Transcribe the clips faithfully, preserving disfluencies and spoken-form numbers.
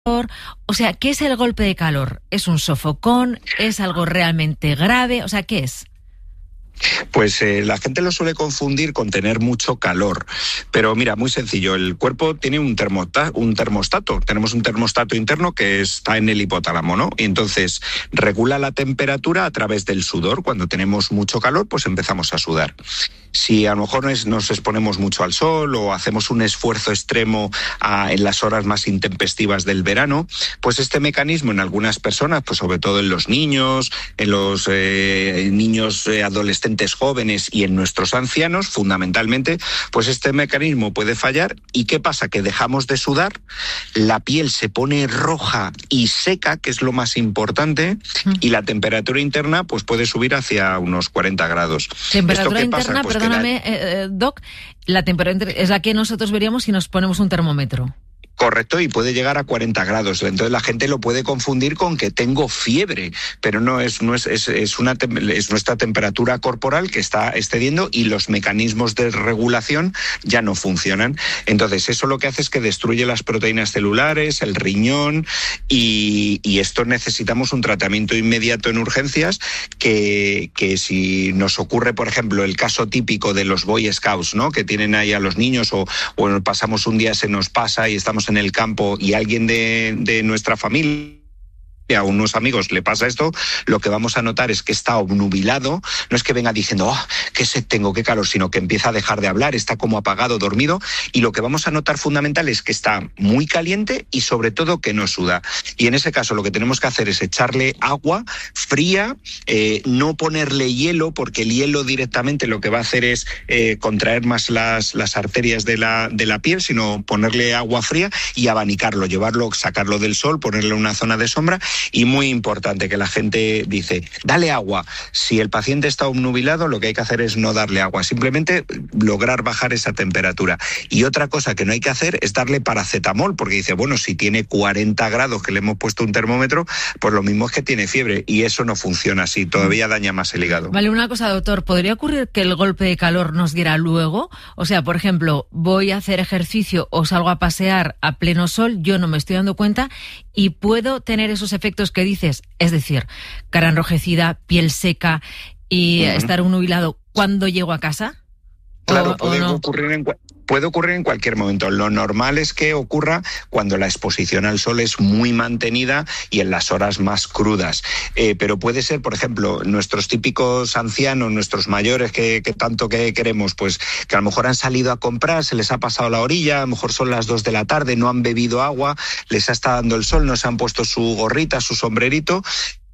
O sea, ¿qué es el golpe de calor? ¿Es un sofocón? ¿Es algo realmente grave? O sea, ¿qué es? Pues eh, la gente lo suele confundir con tener mucho calor. Pero mira, muy sencillo, el cuerpo tiene un, termota, un termostato. Tenemos un termostato interno que está en el hipotálamo, ¿no? Y entonces regula la temperatura a través del sudor. Cuando tenemos mucho calor, pues empezamos a sudar. Si a lo mejor nos, nos exponemos mucho al sol o hacemos un esfuerzo extremo a, en las horas más intempestivas del verano, pues este mecanismo en algunas personas, pues sobre todo en los niños, en los eh, niños eh, adolescentes jóvenes y en nuestros ancianos, fundamentalmente, pues este mecanismo puede fallar. ¿Y qué pasa? Que dejamos de sudar, la piel se pone roja y seca, que es lo más importante, mm. y la temperatura interna pues puede subir hacia unos cuarenta grados. ¿Temperatura ¿Esto qué interna? Pasa? Pues Perdóname, eh, Doc, la temperatura es la que nosotros veríamos si nos ponemos un termómetro. Correcto, y puede llegar a cuarenta grados. Entonces la gente lo puede confundir con que tengo fiebre, pero no es, no es, es, es, una, es nuestra temperatura corporal que está excediendo y los mecanismos de regulación ya no funcionan. Entonces eso lo que hace es que destruye las proteínas celulares, el riñón, y, y esto necesitamos un tratamiento inmediato en urgencias que, que si nos ocurre, por ejemplo, el caso típico de los Boy Scouts, ¿no? Que tienen ahí a los niños o, o pasamos un día, se nos pasa y estamos en el campo y alguien de, de nuestra familia, a unos amigos le pasa esto, lo que vamos a notar es que está obnubilado, no es que venga diciendo, oh, qué sed tengo, qué calor, sino que empieza a dejar de hablar, está como apagado, dormido, y lo que vamos a notar fundamental es que está muy caliente y sobre todo que no suda. Y en ese caso lo que tenemos que hacer es echarle agua fría, eh, no ponerle hielo, porque el hielo directamente lo que va a hacer es eh, contraer más las, las arterias de la, de la piel, sino ponerle agua fría y abanicarlo, llevarlo, sacarlo del sol, ponerle en una zona de sombra. Y muy importante que la gente dice, dale agua. Si el paciente está obnubilado, lo que hay que hacer es no darle agua, simplemente lograr bajar esa temperatura. Y otra cosa que no hay que hacer es darle paracetamol, porque dice, bueno, si tiene cuarenta grados que le hemos puesto un termómetro, pues lo mismo es que tiene fiebre, y eso no funciona así, todavía daña más el hígado. Vale, una cosa, doctor, ¿podría ocurrir que el golpe de calor nos diera luego? O sea, por ejemplo, voy a hacer ejercicio o salgo a pasear a pleno sol, yo no me estoy dando cuenta y puedo tener esos efectos que dices, es decir, cara enrojecida, piel seca y uh-huh. estar nubilado cuando llego a casa. Claro, ¿O, puede o no? ocurrir en Puede ocurrir en cualquier momento. Lo normal es que ocurra cuando la exposición al sol es muy mantenida y en las horas más crudas. Eh, pero puede ser, por ejemplo, nuestros típicos ancianos, nuestros mayores que, que tanto que queremos, pues que a lo mejor han salido a comprar, se les ha pasado la orilla, a lo mejor son las dos de la tarde, no han bebido agua, les ha estado dando el sol, no se han puesto su gorrita, su sombrerito,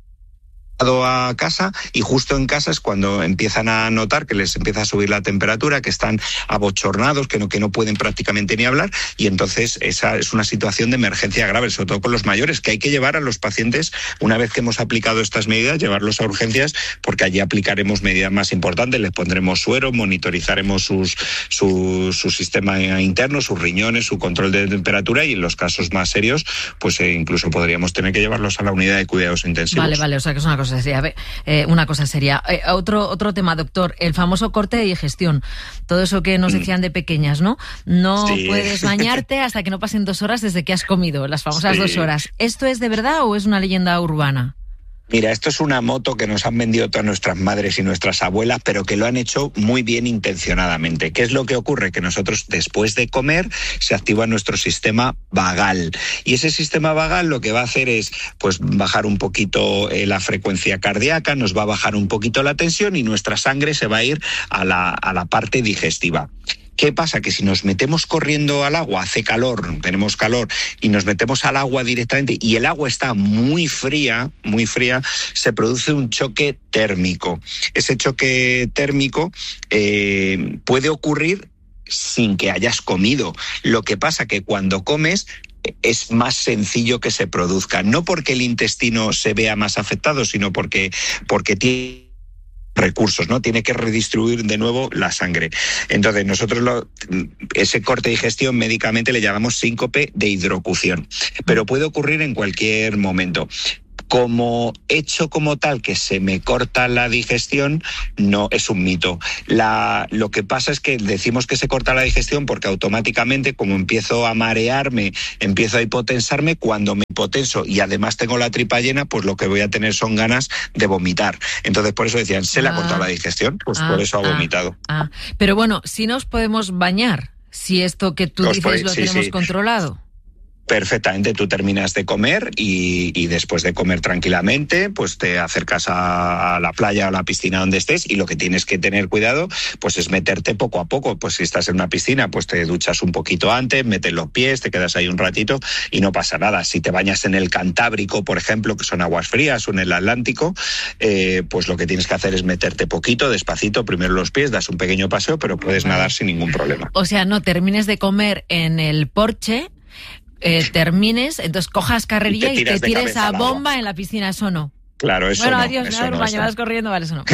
a casa, y justo en casa es cuando empiezan a notar que les empieza a subir la temperatura, que están abochornados, que no, que no pueden prácticamente ni hablar, y entonces esa es una situación de emergencia grave, sobre todo con los mayores, que hay que llevar a los pacientes, una vez que hemos aplicado estas medidas, llevarlos a urgencias, porque allí aplicaremos medidas más importantes, les pondremos suero, monitorizaremos sus, su, su sistema interno, sus riñones, su control de temperatura, y en los casos más serios, pues eh, incluso podríamos tener que llevarlos a la unidad de cuidados intensivos. Vale, vale, o sea que es una cosa sería, eh, una cosa seria. Eh, otro, otro tema, doctor, el famoso corte de digestión. Todo eso que nos decían de pequeñas, ¿no? No sí. puedes bañarte hasta que no pasen dos horas desde que has comido, las famosas sí. dos horas. ¿Esto es de verdad o es una leyenda urbana? Mira, esto es una moto que nos han vendido todas nuestras madres y nuestras abuelas, pero que lo han hecho muy bien intencionadamente. ¿Qué es lo que ocurre? Que nosotros, después de comer, se activa nuestro sistema vagal. Y ese sistema vagal lo que va a hacer es pues bajar un poquito eh, la frecuencia cardíaca, nos va a bajar un poquito la tensión y nuestra sangre se va a ir a la, a la parte digestiva. ¿Qué pasa? Que si nos metemos corriendo al agua, hace calor, tenemos calor, y nos metemos al agua directamente y el agua está muy fría, muy fría, se produce un choque térmico. Ese choque térmico eh, puede ocurrir sin que hayas comido. Lo que pasa que cuando comes es más sencillo que se produzca, no porque el intestino se vea más afectado, sino porque, porque tiene recursos, ¿no? Tiene que redistribuir de nuevo la sangre. Entonces, nosotros lo, ese corte de digestión médicamente le llamamos síncope de hidrocución, pero puede ocurrir en cualquier momento. Como hecho como tal que se me corta la digestión, no es un mito. La, lo que pasa es que decimos que se corta la digestión porque automáticamente, como empiezo a marearme, empiezo a hipotensarme, cuando me hipotenso y además tengo la tripa llena, pues lo que voy a tener son ganas de vomitar. Entonces, por eso decían, ¿se le ha cortado la digestión? Pues ah, por eso ha ah, vomitado. Ah. Pero bueno, si nos podemos bañar, si esto que tú Os dices podéis, lo sí, tenemos sí. controlado. Perfectamente, tú terminas de comer y, y después de comer tranquilamente, pues te acercas a, a la playa o a la piscina donde estés, y lo que tienes que tener cuidado pues es meterte poco a poco. Pues si estás en una piscina, pues te duchas un poquito antes, metes los pies, te quedas ahí un ratito y no pasa nada. Si te bañas en el Cantábrico, por ejemplo, que son aguas frías, o en el Atlántico, eh, pues lo que tienes que hacer es meterte poquito, despacito, primero los pies, das un pequeño paseo, pero puedes vale. nadar sin ningún problema. O sea, no termines de comer en el porche, Eh, termines, entonces cojas carrerilla y te, y te tires a bomba en la piscina, ¿eso no? Claro, eso bueno, no. Bueno, adiós, eso me no, baño, vas corriendo, vale, eso no.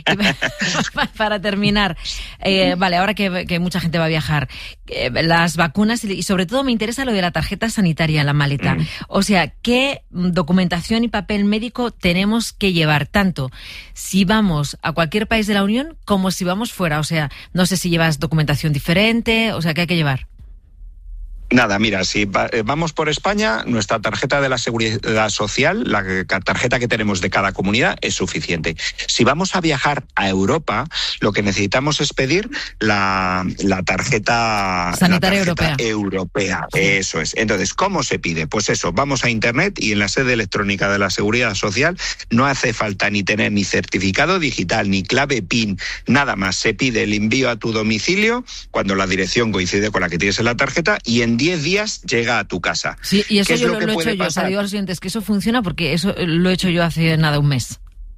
para, para terminar, eh, vale, ahora que, que mucha gente va a viajar, eh, las vacunas y sobre todo me interesa lo de la tarjeta sanitaria en la maleta. Mm. O sea, ¿qué documentación y papel médico tenemos que llevar tanto si vamos a cualquier país de la Unión como si vamos fuera? O sea, no sé si llevas documentación diferente, o sea, ¿qué hay que llevar? Nada, mira, si vamos por España, nuestra tarjeta de la Seguridad Social, la tarjeta que tenemos de cada comunidad, es suficiente. Si vamos a viajar a Europa, lo que necesitamos es pedir la, la tarjeta sanitaria la tarjeta europea. europea. Eso es. Entonces, ¿cómo se pide? Pues eso, vamos a Internet y en la sede electrónica de la Seguridad Social no hace falta ni tener ni certificado digital, ni clave PIN, nada más. Se pide el envío a tu domicilio cuando la dirección coincide con la que tienes en la tarjeta y en diez días llega a tu casa. Sí, y eso yo lo, lo, lo he hecho yo. O sea, digo a los oyentes que eso funciona porque eso lo he hecho yo hace nada, un mes.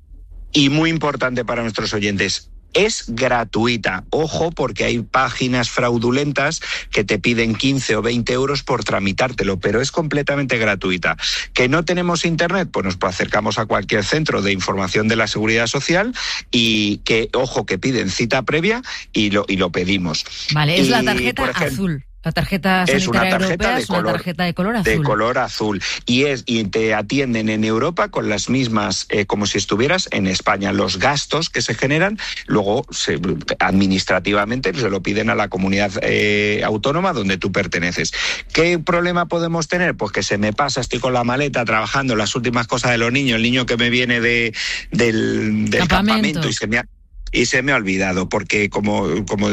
Y muy importante para nuestros oyentes, es gratuita. Ojo, porque hay páginas fraudulentas que te piden quince o veinte euros por tramitártelo, pero es completamente gratuita. ¿Que no tenemos internet? Pues nos acercamos a cualquier centro de información de la Seguridad Social y que, ojo, que piden cita previa y lo, y lo pedimos. Vale, es y, la tarjeta ejemplo, azul. La tarjeta sanitaria es una tarjeta europea de es una color, tarjeta de color azul. De color azul. Y, es, y te atienden en Europa con las mismas, eh, como si estuvieras en España. Los gastos que se generan, luego se, administrativamente se lo piden a la comunidad eh, autónoma donde tú perteneces. ¿Qué problema podemos tener? Pues que se me pasa, estoy con la maleta trabajando las últimas cosas de los niños, el niño que me viene de, del, del campamento, campamento y, se me ha, y se me ha olvidado, porque como... como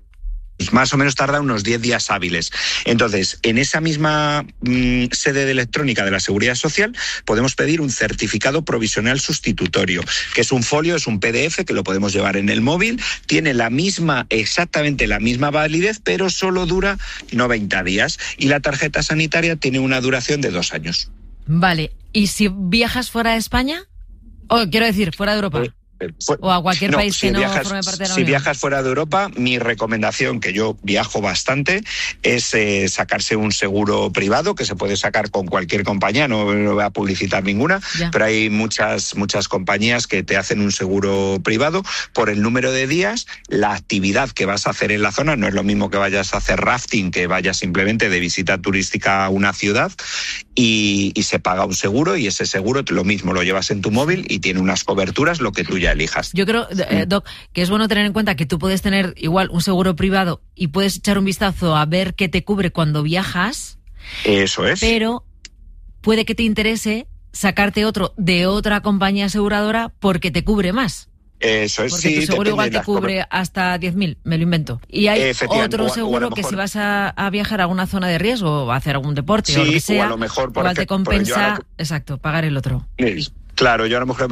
más o menos tarda unos diez días hábiles. Entonces, en esa misma mmm, sede de electrónica de la Seguridad Social podemos pedir un certificado provisional sustitutorio, que es un folio, es un P D F que lo podemos llevar en el móvil, tiene la misma, exactamente la misma validez, pero solo dura noventa días. Y la tarjeta sanitaria tiene una duración de dos años. Vale, ¿y si viajas fuera de España? O oh, quiero decir, fuera de Europa. Eh, o a cualquier no, país si que no viajas, forme parte de la Si Unión. viajas fuera de Europa, mi recomendación, que yo viajo bastante, es eh, sacarse un seguro privado, que se puede sacar con cualquier compañía, no, no voy a publicitar ninguna, ya. Pero hay muchas, muchas compañías que te hacen un seguro privado por el número de días, la actividad que vas a hacer en la zona, no es lo mismo que vayas a hacer rafting, que vayas simplemente de visita turística a una ciudad, y, y se paga un seguro, y ese seguro lo mismo, lo llevas en tu móvil y tiene unas coberturas, lo que tú ya elijas. Yo creo, eh, Doc, que es bueno tener en cuenta que tú puedes tener igual un seguro privado y puedes echar un vistazo a ver qué te cubre cuando viajas. Eso es. Pero puede que te interese sacarte otro de otra compañía aseguradora porque te cubre más. Eso es, porque sí, tu seguro igual te cubre cober... hasta diez mil, me lo invento. Y hay otro seguro que si vas a, a viajar a alguna zona de riesgo o a hacer algún deporte sí, o lo que sea, o a lo mejor por igual ejemplo, te compensa, ahora... exacto, pagar el otro. Sí. Claro, yo a lo mejor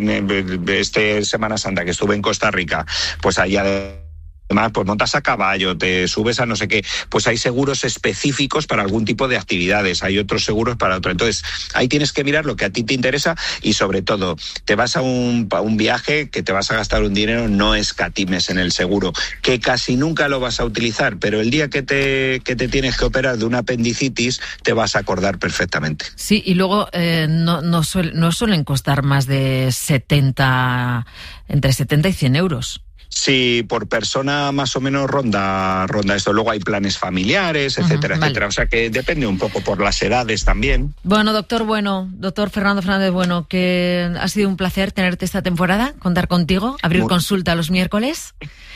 este Semana Santa que estuve en Costa Rica, pues allá de... Además, pues montas a caballo, te subes a no sé qué, pues hay seguros específicos para algún tipo de actividades, hay otros seguros para otro. Entonces, ahí tienes que mirar lo que a ti te interesa y sobre todo, te vas a un, a un viaje que te vas a gastar un dinero, no escatimes en el seguro, que casi nunca lo vas a utilizar, pero el día que te, que te tienes que operar de una apendicitis, te vas a acordar perfectamente. Sí, y luego eh, no, no, suel, no suelen costar más de setenta, entre setenta y cien euros. Sí, por persona más o menos ronda, ronda esto. Luego hay planes familiares, etcétera, uh-huh, etcétera. Vale. O sea que depende un poco por las edades también. Bueno, doctor Bueno, doctor Fernando Fernández Bueno, que ha sido un placer tenerte esta temporada, contar contigo, abrir muy... consulta los miércoles.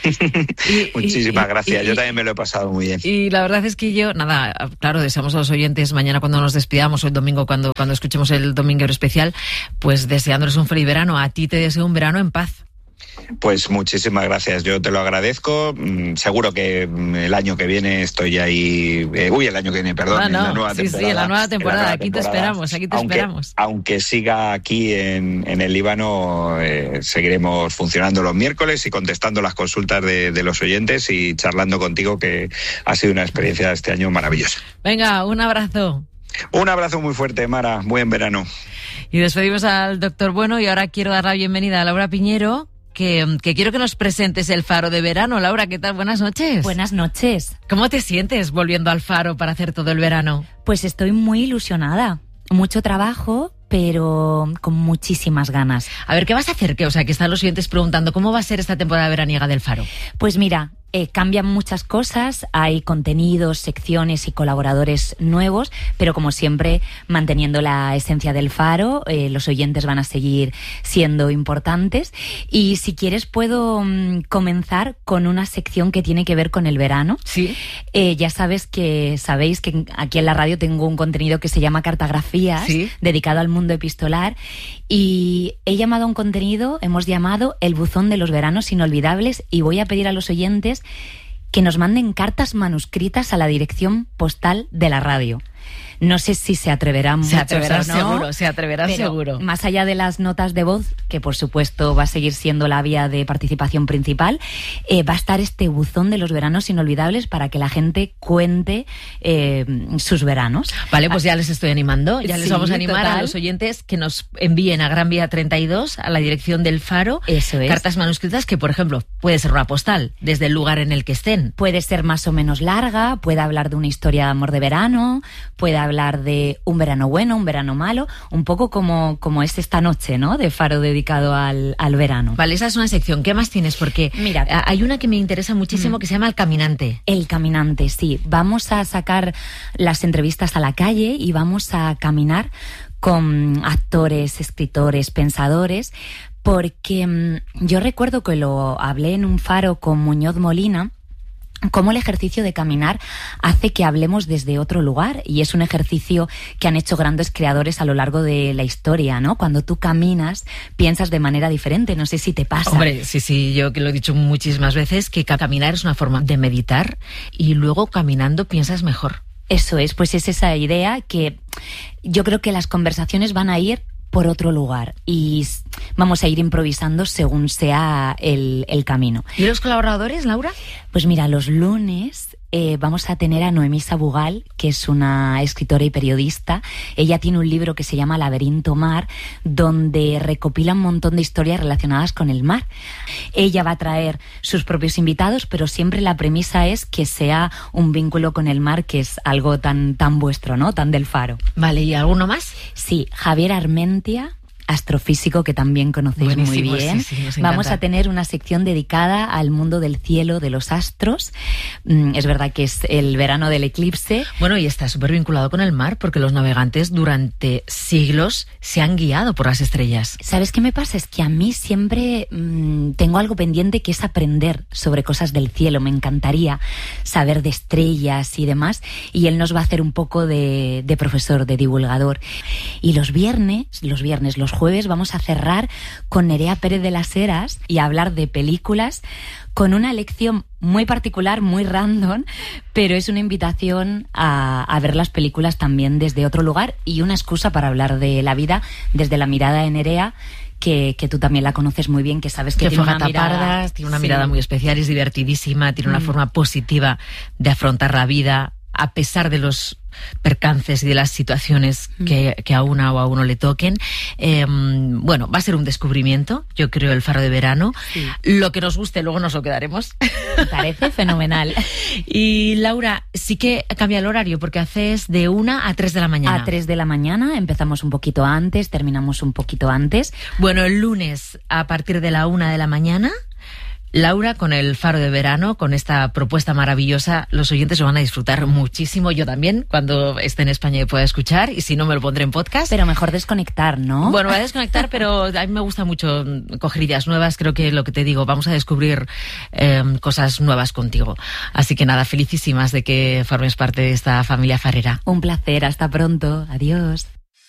y, Muchísimas y, gracias, y, yo también me lo he pasado muy bien. Y la verdad es que yo, nada, claro, deseamos a los oyentes mañana cuando nos despidamos, o el domingo cuando, cuando escuchemos el Dominguero Especial, pues deseándoles un feliz verano. A ti te deseo un verano en paz. Pues muchísimas gracias, yo te lo agradezco. Seguro que el año que viene estoy ahí. Eh, uy, el año que viene, perdón. Ah, no, en la nueva sí, temporada. Sí, en la nueva temporada. La nueva aquí temporada. te esperamos, aquí te aunque, esperamos. Aunque siga aquí en, en el Líbano, eh, seguiremos funcionando los miércoles y contestando las consultas de, de los oyentes y charlando contigo, que ha sido una experiencia este año maravillosa. Venga, un abrazo. Un abrazo muy fuerte, Mara. Buen verano. Y despedimos al doctor Bueno y ahora quiero dar la bienvenida a Laura Piñero. Que, que quiero que nos presentes el Faro de verano. Laura, ¿qué tal? Buenas noches. Buenas noches. ¿Cómo te sientes volviendo al Faro para hacer todo el verano? Pues estoy muy ilusionada. Mucho trabajo, pero con muchísimas ganas. A ver, ¿qué vas a hacer? ¿Qué? O sea, que están los oyentes preguntando, ¿cómo va a ser esta temporada veraniega del Faro? Pues mira, eh, cambian muchas cosas, hay contenidos, secciones y colaboradores nuevos, pero como siempre, manteniendo la esencia del Faro, eh, los oyentes van a seguir siendo importantes. Y si quieres, puedo mm, comenzar con una sección que tiene que ver con el verano. Sí. Eh, ya sabes que, sabéis que aquí en la radio tengo un contenido que se llama Cartografías, ¿sí?, dedicado al mundo epistolar, y he llamado a un contenido, hemos llamado El buzón de los veranos inolvidables, y voy a pedir a los oyentes que nos manden cartas manuscritas a la dirección postal de la radio. No sé si se atreverán se muchos atreverán o no, seguro, se atreverán pero seguro. Más allá de las notas de voz, que por supuesto va a seguir siendo la vía de participación principal, eh, va a estar este buzón de los veranos inolvidables para que la gente cuente eh, sus veranos. Vale, pues ya les estoy animando, ya les sí, vamos a animar total. a los oyentes que nos envíen a Gran Vía treinta y dos, a la dirección del Faro, Eso es. cartas manuscritas que, por ejemplo, puede ser una postal desde el lugar en el que estén. Puede ser más o menos larga, puede hablar de una historia de amor de verano, puede hablar de un verano bueno, un verano malo, un poco como, como es esta noche, ¿no?, de Faro dedicado al, al verano. Vale, esa es una sección. ¿Qué más tienes? Porque mira, hay una que me interesa muchísimo, mm. que se llama El Caminante. El Caminante, sí. Vamos a sacar las entrevistas a la calle y vamos a caminar con actores, escritores, pensadores, porque mmm, yo recuerdo que lo hablé en un Faro con Muñoz Molina, cómo el ejercicio de caminar hace que hablemos desde otro lugar, y es un ejercicio que han hecho grandes creadores a lo largo de la historia, ¿no? Cuando tú caminas, piensas de manera diferente, no sé si te pasa. Hombre, sí, sí, yo que lo he dicho muchísimas veces, que caminar es una forma de meditar y luego caminando piensas mejor. Eso es, pues es esa idea que yo creo que las conversaciones van a ir por otro lugar y vamos a ir improvisando según sea el, el camino. ¿Y los colaboradores, Laura? Pues mira, los lunes eh, vamos a tener a Noemí Sabugal, que es una escritora y periodista. Ella tiene un libro que se llama Laberinto Mar, donde recopila un montón de historias relacionadas con el mar. Ella va a traer sus propios invitados, pero siempre la premisa es que sea un vínculo con el mar, que es algo tan, tan vuestro, ¿no?, tan del Faro. Vale, ¿y alguno más? Sí, Javier Armentia, astrofísico que también conocéis Buenísimo, muy bien. Sí, sí, vamos a tener una sección dedicada al mundo del cielo, de los astros. Es verdad que es el verano del eclipse. Bueno, y está súper vinculado con el mar, porque los navegantes durante siglos se han guiado por las estrellas. ¿Sabes qué me pasa? Es que a mí siempre mmm, tengo algo pendiente, que es aprender sobre cosas del cielo. Me encantaría saber de estrellas y demás, y él nos va a hacer un poco de, de profesor, de divulgador. Y los viernes, los viernes, los jueves vamos a cerrar con Nerea Pérez de las Heras y a hablar de películas con una lección muy particular, muy random, pero es una invitación a, a ver las películas también desde otro lugar y una excusa para hablar de la vida desde la mirada de Nerea, que, que tú también la conoces muy bien, que sabes que, que tiene fue una mirada... Pardas, tiene una sí. mirada muy especial, es divertidísima, tiene una mm. forma positiva de afrontar la vida a pesar de los percances y de las situaciones que, que a una o a uno le toquen. Eh, bueno, va a ser un descubrimiento, yo creo, el Faro de verano. Sí. Lo que nos guste, luego nos lo quedaremos. Me parece fenomenal. Y Laura, sí que cambia el horario, porque haces de una a tres de la mañana. A tres de la mañana, empezamos un poquito antes, terminamos un poquito antes. Bueno, el lunes a partir de la una de la mañana. Laura, con el Faro de Verano, con esta propuesta maravillosa, los oyentes lo van a disfrutar muchísimo, yo también, cuando esté en España y pueda escuchar, y si no me lo pondré en podcast. Pero mejor desconectar, ¿no? Bueno, voy a desconectar, pero a mí me gusta mucho coger ideas nuevas. Creo que lo que te digo, vamos a descubrir eh, cosas nuevas contigo. Así que nada, felicísimas de que formes parte de esta familia farera. Un placer, hasta pronto, adiós.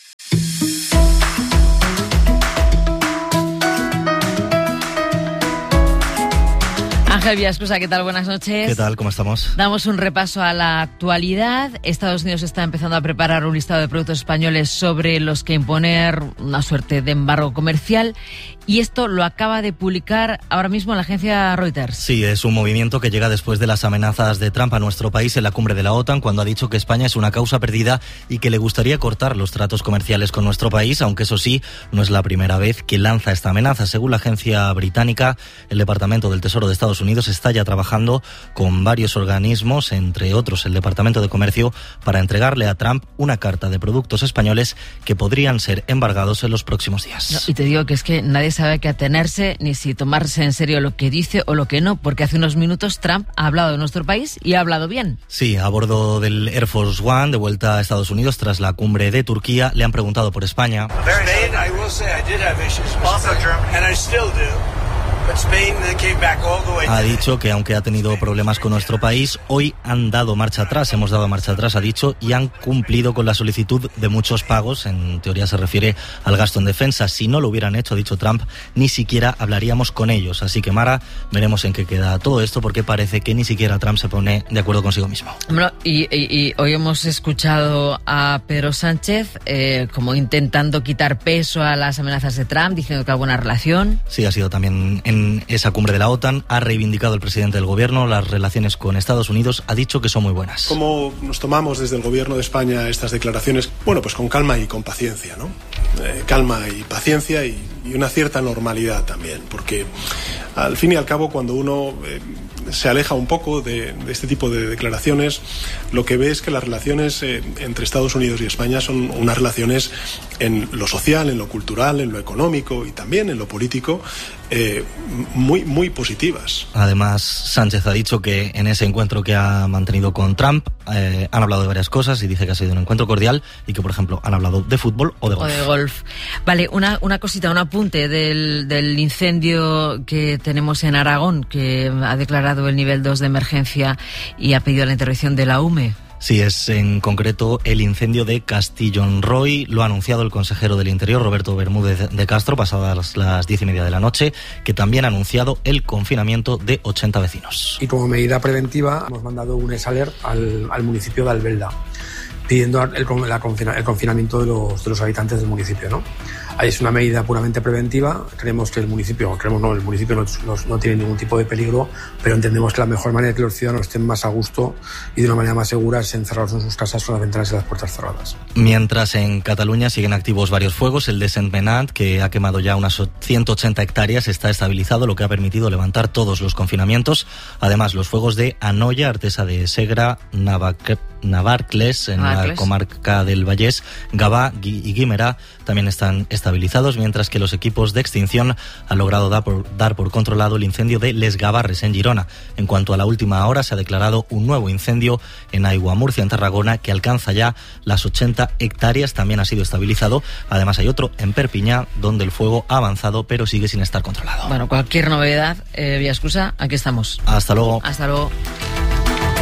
Ángel Villaescusa, ¿qué tal? Buenas noches. ¿Qué tal? ¿Cómo estamos? Damos un repaso a la actualidad. Estados Unidos está empezando a preparar un listado de productos españoles sobre los que imponer una suerte de embargo comercial. Y esto lo acaba de publicar ahora mismo la agencia Reuters. Sí, es un movimiento que llega después de las amenazas de Trump a nuestro país en la cumbre de la OTAN, cuando ha dicho que España es una causa perdida y que le gustaría cortar los tratos comerciales con nuestro país, aunque eso sí, no es la primera vez que lanza esta amenaza. Según la agencia británica, el Departamento del Tesoro de Estados Unidos está ya trabajando con varios organismos, entre otros el Departamento de Comercio, para entregarle a Trump una carta de productos españoles que podrían ser embargados en los próximos días. No, y te digo que es que nadie sabe a qué atenerse, ni si tomarse en serio lo que dice o lo que no, porque hace unos minutos Trump ha hablado de nuestro país y ha hablado bien. Sí, a bordo del Air Force One, de vuelta a Estados Unidos tras la cumbre de Turquía, le han preguntado por España. Ha dicho que aunque ha tenido problemas con nuestro país, hoy han dado marcha atrás, hemos dado marcha atrás, ha dicho, y han cumplido con la solicitud de muchos pagos. En teoría se refiere al gasto en defensa. Si no lo hubieran hecho, ha dicho Trump, ni siquiera hablaríamos con ellos. Así que, Mara, veremos en qué queda todo esto, porque parece que ni siquiera Trump se pone de acuerdo consigo mismo. Bueno, y, y, y hoy hemos escuchado a Pedro Sánchez eh, como intentando quitar peso a las amenazas de Trump, diciendo que hay buena relación. Sí, ha sido también en esa cumbre de la OTAN. Ha reivindicado el presidente del gobierno las relaciones con Estados Unidos, ha dicho que son muy buenas. ¿Cómo nos tomamos desde el gobierno de España estas declaraciones? Bueno, pues con calma y con paciencia, ¿no? Eh, calma y paciencia y, y una cierta normalidad también, porque al fin y al cabo, cuando uno eh, se aleja un poco de, de este tipo de declaraciones, lo que ve es que las relaciones eh, entre Estados Unidos y España son unas relaciones en lo social, en lo cultural, en lo económico y también en lo político, eh, muy, muy positivas. Además, Sánchez ha dicho que en ese encuentro que ha mantenido con Trump eh, han hablado de varias cosas y dice que ha sido un encuentro cordial y que, por ejemplo, han hablado de fútbol o de golf. O de golf. Vale, una, una cosita, un apunte del, del incendio que tenemos en Aragón, que ha declarado el nivel dos de emergencia y ha pedido la intervención de la U M E. Sí, es en concreto el incendio de Castillon-Roy. Lo ha anunciado el consejero del Interior, Roberto Bermúdez de Castro, pasadas las diez y media de la noche, que también ha anunciado el confinamiento de ochenta vecinos. Y como medida preventiva hemos mandado un S-Alert al, al municipio de Albelda, pidiendo el, la, el confinamiento de los, de los habitantes del municipio, ¿no? Ahí es una medida puramente preventiva. Creemos que el municipio, creemos no, el municipio no, no, no tiene ningún tipo de peligro, pero entendemos que la mejor manera de que los ciudadanos estén más a gusto y de una manera más segura es encerrados en sus casas con las ventanas y las puertas cerradas. Mientras en Cataluña siguen activos varios fuegos, el de Sentmenat, que ha quemado ya unas ciento ochenta hectáreas, está estabilizado, lo que ha permitido levantar todos los confinamientos. Además, los fuegos de Anoia, Artesa de Segre, Navac Navarcles, en Navarcles. La comarca del Vallés, Gavà y Guimerà también están estabilizados, mientras que los equipos de extinción han logrado dar por, dar por controlado el incendio de Les Gavarres en Girona. En cuanto a la última hora, se ha declarado un nuevo incendio en Aiguamurcia, en Tarragona, que alcanza ya las ochenta hectáreas, también ha sido estabilizado. Además hay otro en Perpiñá, donde el fuego ha avanzado, pero sigue sin estar controlado. Bueno, cualquier novedad, eh, Villaescusa, aquí estamos. Hasta luego. Hasta luego.